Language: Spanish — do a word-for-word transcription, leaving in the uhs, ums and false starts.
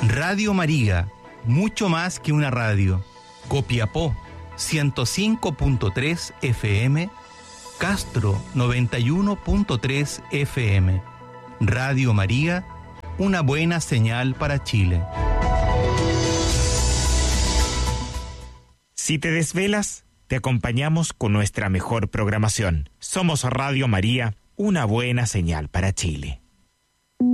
Radio María, mucho más que una radio. Copiapó, ciento cinco punto tres F M. Castro, noventa y uno punto tres F M. Radio María, una buena señal para Chile. Si te desvelas, te acompañamos con nuestra mejor programación. Somos Radio María, una buena señal para Chile.